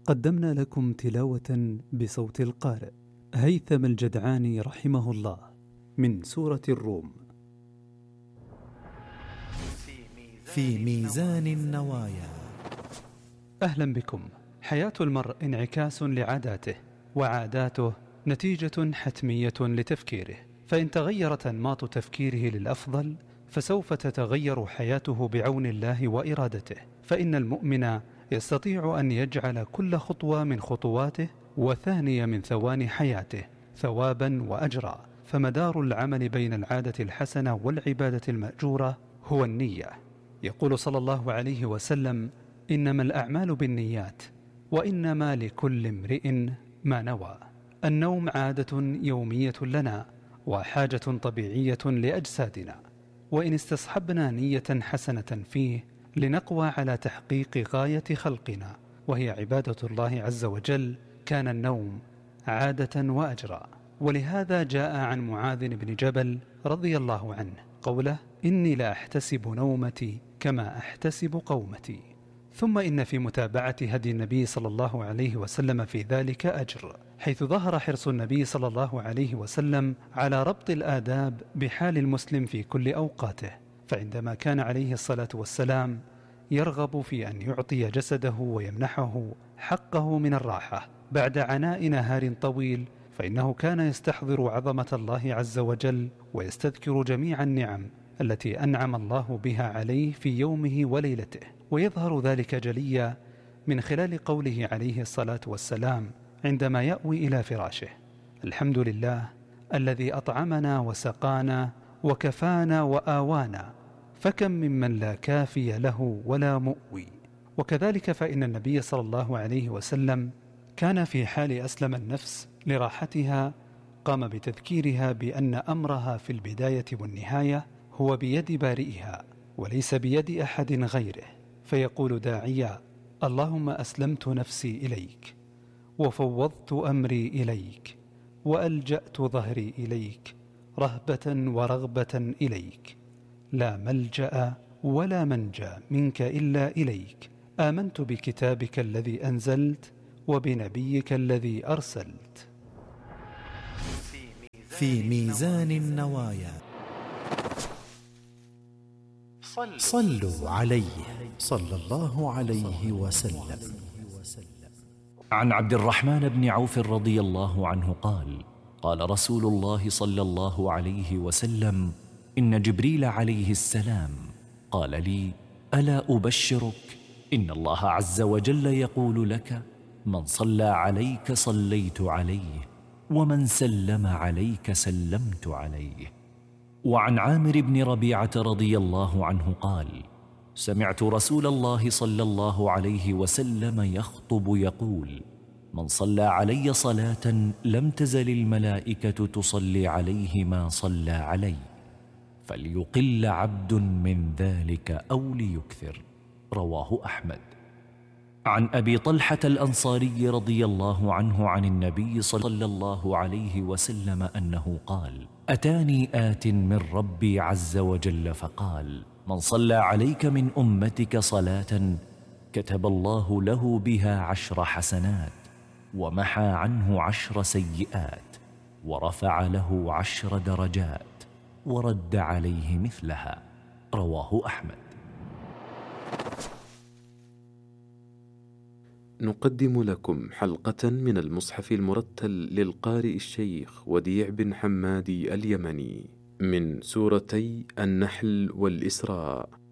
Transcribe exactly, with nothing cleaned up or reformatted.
قدمنا لكم تلاوة بصوت القارئ هيثم الجدعاني رحمه الله من سورة الروم. في ميزان النوايا. أهلا بكم. حياة المرء انعكاس لعاداته، وعاداته نتيجة حتمية لتفكيره، فإن تغيرت أنماط تفكيره للأفضل فسوف تتغير حياته بعون الله وإرادته. فإن المؤمن يستطيع أن يجعل كل خطوة من خطواته وثانية من ثواني حياته ثوابا وأجرا. فمدار العمل بين العادة الحسنة والعبادة المأجورة هو النية. يقول صلى الله عليه وسلم: إنما الأعمال بالنيات وإنما لكل امرئ ما نوى. النوم عادة يومية لنا وحاجة طبيعية لأجسادنا، وإن استصحبنا نية حسنة فيه لنقوى على تحقيق غاية خلقنا وهي عبادة الله عز وجل كان النوم عادة وأجرا. ولهذا جاء عن معاذ بن جبل رضي الله عنه قوله: إني لا أحتسب نومتي كما أحتسب قومتي. ثم إن في متابعة هدي النبي صلى الله عليه وسلم في ذلك أجر، حيث ظهر حرص النبي صلى الله عليه وسلم على ربط الآداب بحال المسلم في كل أوقاته. فعندما كان عليه الصلاة والسلام يرغب في أن يعطي جسده ويمنحه حقه من الراحة بعد عناء نهار طويل، فإنه كان يستحضر عظمة الله عز وجل ويستذكر جميع النعم التي أنعم الله بها عليه في يومه وليلته. ويظهر ذلك جليا من خلال قوله عليه الصلاة والسلام عندما يأوي إلى فراشه: الحمد لله الذي أطعمنا وسقانا وكفانا وآوانا، فكم ممن لا كافي له ولا مؤوي. وكذلك فإن النبي صلى الله عليه وسلم كان في حال أسلم النفس لراحتها قام بتذكيرها بأن أمرها في البداية والنهاية هو بيد بارئها وليس بيد أحد غيره، فيقول داعيا: اللهم أسلمت نفسي إليك وفوضت أمري إليك وألجأت ظهري إليك رهبة ورغبة إليك، لا ملجأ ولا منجى منك إلا إليك، آمنت بكتابك الذي أنزلت وبنبيك الذي أرسلت. في ميزان النوايا. صلوا عليه صلى الله عليه وسلم. عن عبد الرحمن بن عوف رضي الله عنه قال: قال رسول الله صلى الله عليه وسلم: إن جبريل عليه السلام قال لي: ألا أبشرك؟ إن الله عز وجل يقول لك: من صلى عليك صليت عليه، ومن سلم عليك سلمت عليه. وعن عامر بن ربيعة رضي الله عنه قال: سمعت رسول الله صلى الله عليه وسلم يخطب يقول: من صلى علي صلاة لم تزل الملائكة تصلي عليه ما صلى علي، فليقل عبد من ذلك أو ليكثر. رواه أحمد. عن أبي طلحة الأنصاري رضي الله عنه عن النبي صلى الله عليه وسلم أنه قال: أتاني آت من ربي عز وجل فقال: من صلى عليك من أمتك صلاة كتب الله له بها عشر حسنات ومحى عنه عشر سيئات ورفع له عشر درجات ورد عليه مثلها. رواه أحمد. نقدم لكم حلقة من المصحف المرتل للقارئ الشيخ وديع بن حمادي اليمني من سورتي النحل والإسراء.